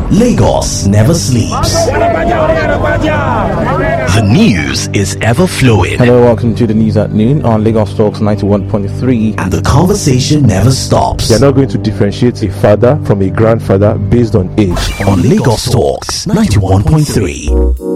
Lagos never sleeps. The news is ever flowing. Hello, welcome to the news at noon on Lagos Talks 91.3. And the conversation never stops. They are not going to differentiate a father from a grandfather based on age. On Lagos Talks 91.3.